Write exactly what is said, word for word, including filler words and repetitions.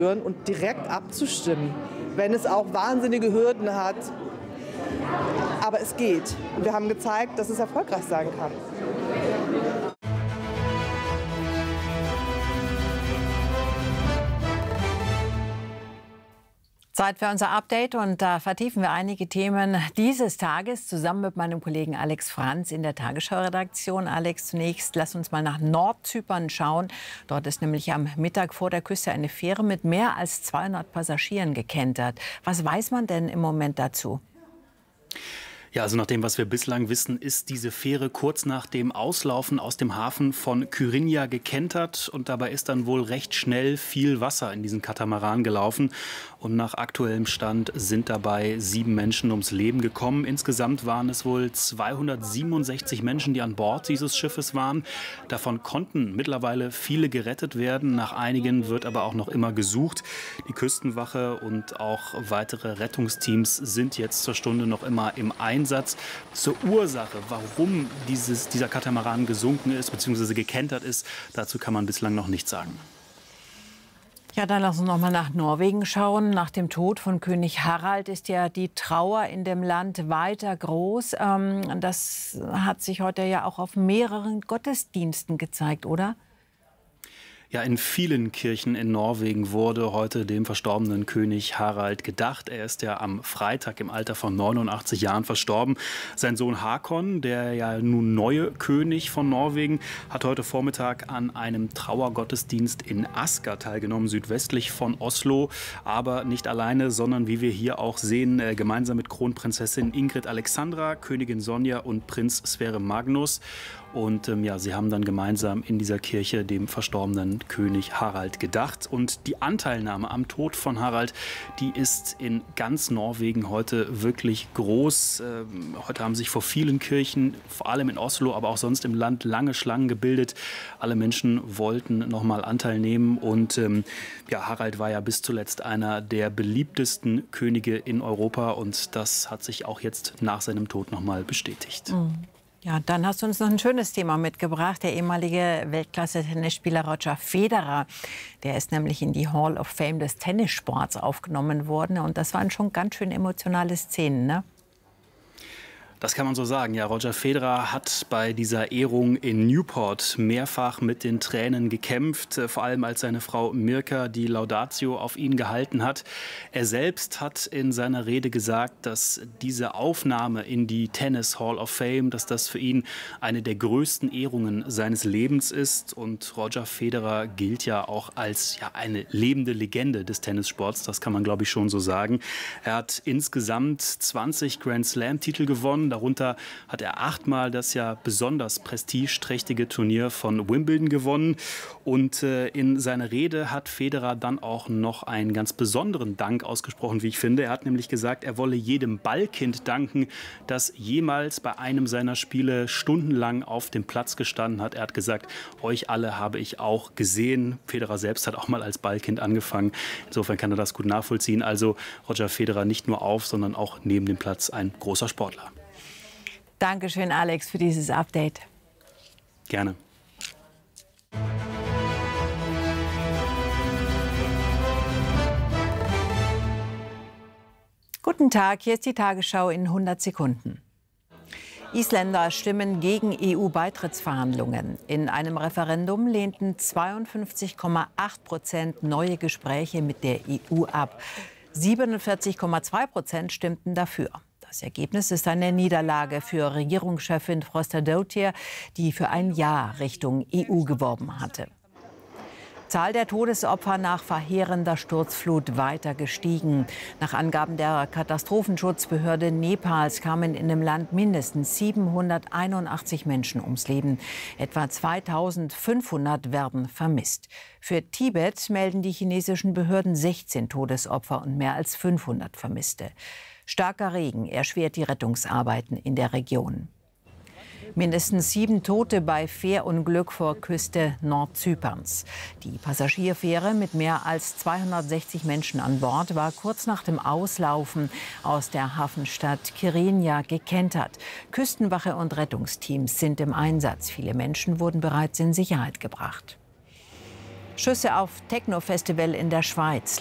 und direkt abzustimmen, wenn es auch wahnsinnige Hürden hat. Aber es geht. Und wir haben gezeigt, dass es erfolgreich sein kann. Zeit für unser Update und da vertiefen wir einige Themen dieses Tages zusammen mit meinem Kollegen Alex Franz in der Tagesschau-Redaktion. Alex, zunächst lass uns mal nach Nordzypern schauen. Dort ist nämlich am Mittag vor der Küste eine Fähre mit mehr als zweihundert Passagieren gekentert. Was weiß man denn im Moment dazu? Ja, also nach dem, was wir bislang wissen, ist diese Fähre kurz nach dem Auslaufen aus dem Hafen von Kyrenia gekentert und dabei ist dann wohl recht schnell viel Wasser in diesen Katamaran gelaufen. Und nach aktuellem Stand sind dabei sieben Menschen ums Leben gekommen. Insgesamt waren es wohl zweihundertsiebenundsechzig Menschen, die an Bord dieses Schiffes waren. Davon konnten mittlerweile viele gerettet werden. Nach einigen wird aber auch noch immer gesucht. Die Küstenwache und auch weitere Rettungsteams sind jetzt zur Stunde noch immer im Einsatz. Zur Ursache, warum dieses, dieser Katamaran gesunken ist bzw. gekentert ist, dazu kann man bislang noch nichts sagen. Ja, dann lass uns noch mal nach Norwegen schauen. Nach dem Tod von König Harald ist ja die Trauer in dem Land weiter groß. Ähm, das hat sich heute ja auch auf mehreren Gottesdiensten gezeigt, oder? Ja, in vielen Kirchen in Norwegen wurde heute dem verstorbenen König Harald gedacht. Er ist ja am Freitag im Alter von neunundachtzig Jahren verstorben. Sein Sohn Hakon, der ja nun neue König von Norwegen, hat heute Vormittag an einem Trauergottesdienst in Asker teilgenommen, südwestlich von Oslo. Aber nicht alleine, sondern wie wir hier auch sehen, gemeinsam mit Kronprinzessin Ingrid Alexandra, Königin Sonja und Prinz Sverre Magnus. Und ähm, ja, sie haben dann gemeinsam in dieser Kirche dem verstorbenen König Harald gedacht. Und die Anteilnahme am Tod von Harald, die ist in ganz Norwegen heute wirklich groß. Ähm, heute haben sich vor vielen Kirchen, vor allem in Oslo, aber auch sonst im Land, lange Schlangen gebildet. Alle Menschen wollten noch mal Anteil nehmen. Und ähm, ja, Harald war ja bis zuletzt einer der beliebtesten Könige in Europa. Und das hat sich auch jetzt nach seinem Tod noch mal bestätigt. Mhm. Ja, dann hast du uns noch ein schönes Thema mitgebracht. Der ehemalige Weltklasse-Tennisspieler Roger Federer. Der ist nämlich in die Hall of Fame des Tennissports aufgenommen worden. Und das waren schon ganz schön emotionale Szenen, ne? Das kann man so sagen. Ja, Roger Federer hat bei dieser Ehrung in Newport mehrfach mit den Tränen gekämpft, vor allem als seine Frau Mirka die Laudatio auf ihn gehalten hat. Er selbst hat in seiner Rede gesagt, dass diese Aufnahme in die Tennis Hall of Fame, dass das für ihn eine der größten Ehrungen seines Lebens ist. Und Roger Federer gilt ja auch als ja, eine lebende Legende des Tennissports. Das kann man, glaube ich, schon so sagen. Er hat insgesamt zwanzig Grand Slam-Titel gewonnen. Darunter hat er achtmal das ja besonders prestigeträchtige Turnier von Wimbledon gewonnen. Und äh, in seiner Rede hat Federer dann auch noch einen ganz besonderen Dank ausgesprochen, wie ich finde. Er hat nämlich gesagt, er wolle jedem Ballkind danken, das jemals bei einem seiner Spiele stundenlang auf dem Platz gestanden hat. Er hat gesagt, euch alle habe ich auch gesehen. Federer selbst hat auch mal als Ballkind angefangen. Insofern kann er das gut nachvollziehen. Also Roger Federer nicht nur auf, sondern auch neben dem Platz ein großer Sportler. Dankeschön, Alex, für dieses Update. Gerne. Guten Tag, hier ist die Tagesschau in hundert Sekunden. Isländer stimmen gegen E U-Beitrittsverhandlungen. In einem Referendum lehnten zweiundfünfzig Komma acht Prozent neue Gespräche mit der E U ab. siebenundvierzig Komma zwei Prozent stimmten dafür. Das Ergebnis ist eine Niederlage für Regierungschefin Frostadottir, die für ein Ja Richtung E U geworben hatte. Zahl der Todesopfer nach verheerender Sturzflut weiter gestiegen. Nach Angaben der Katastrophenschutzbehörde Nepals kamen in dem Land mindestens siebenhunderteinundachtzig Menschen ums Leben. Etwa zweitausendfünfhundert werden vermisst. Für Tibet melden die chinesischen Behörden sechzehn Todesopfer und mehr als fünfhundert Vermisste. Starker Regen erschwert die Rettungsarbeiten in der Region. Mindestens sieben Tote bei Fährunglück vor Küste Nordzyperns. Die Passagierfähre mit mehr als zweihundertsechzig Menschen an Bord war kurz nach dem Auslaufen aus der Hafenstadt Kyrenia gekentert. Küstenwache und Rettungsteams sind im Einsatz. Viele Menschen wurden bereits in Sicherheit gebracht. Schüsse auf Techno-Festival in der Schweiz.